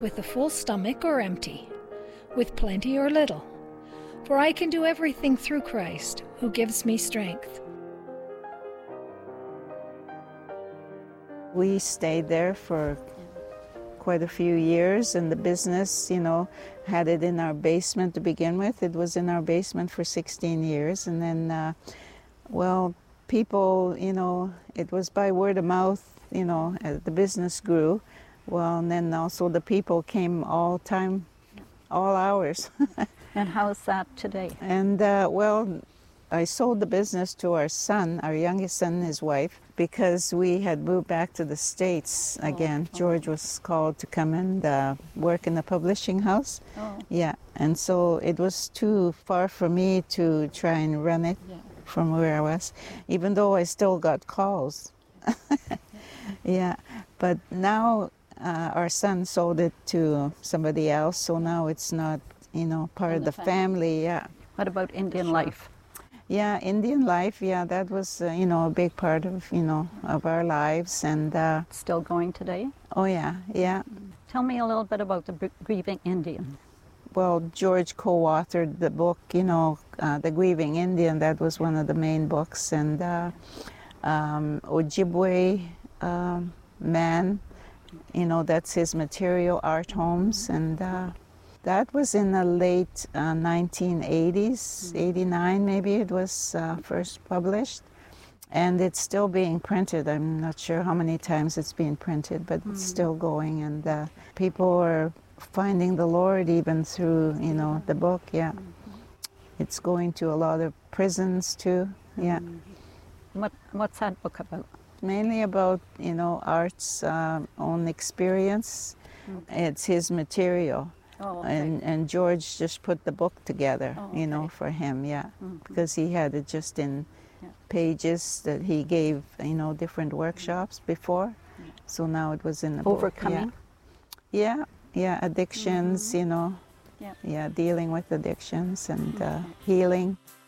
with a full stomach or empty, with plenty or little. For I can do everything through Christ, who gives me strength. We stayed there for quite a few years, and the business, had it in our basement to begin with. It was in our basement for 16 years, and then, people, it was by word of mouth, as the business grew. Well, and then also the people came all time, all hours. And how is that today? And, I sold the business to our son, our youngest son and his wife, because we had moved back to the States again. George was called to come and work in the publishing house. Oh. Yeah, and so it was too far for me to try and run it from where I was, even though I still got calls. Yeah, but now our son sold it to somebody else, so now it's not, part of the family. Yeah. What about Indian life? Yeah, Indian life, that was, a big part of, of our lives. And Still going today? Oh, yeah. Tell me a little bit about the Grieving Indian. Well, George co-authored the book, The Grieving Indian. That was one of the main books. And Ojibwe Man, that's his material, Art Homes. And that was in the late 1980s, 89 maybe it was first published. And it's still being printed. I'm not sure how many times it's been printed, but it's still going. And people are finding the Lord even through, the book, It's going to a lot of prisons too, What's that book about? Mainly about, Art's own experience. It's his material. Oh, okay. And George just put the book together, for him, because he had it just in pages that he gave, different workshops before. So now it was in the Overcoming? book. Yeah, addictions, dealing with addictions and healing.